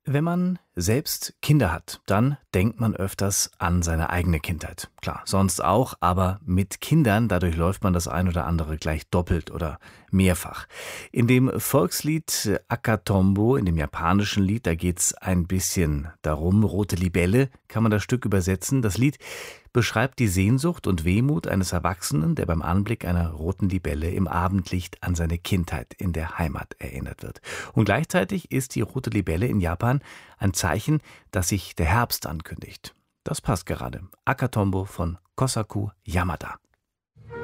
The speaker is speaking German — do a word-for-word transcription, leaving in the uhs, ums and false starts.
Wenn man selbst Kinder hat, dann denkt man öfters an seine eigene Kindheit. Klar, sonst auch, aber mit Kindern, dadurch läuft man das ein oder andere gleich doppelt oder mehrfach. In dem Volkslied Akatombo, in dem japanischen Lied, da geht's ein bisschen darum, rote Libelle kann man das Stück übersetzen. Das Lied beschreibt die Sehnsucht und Wehmut eines Erwachsenen, der beim Anblick einer roten Libelle im Abendlicht an seine Kindheit in der Heimat erinnert wird. Und gleichzeitig ist die rote Libelle in Japan ein Zeichen, dass sich der Herbst ankündigt. Das passt gerade. Akatombo von Kosaku Yamada.